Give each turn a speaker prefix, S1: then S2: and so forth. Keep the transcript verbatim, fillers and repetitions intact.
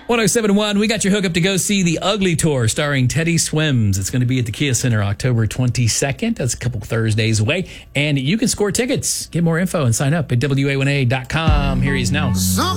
S1: one oh seven point one, we got your hookup to go see The Ugly Tour starring Teddy Swims. It's going to be at the Kia Center October twenty-second. That's a couple Thursdays away. And you can score tickets. Get more info and sign up at W A one A dot com. Here he is now.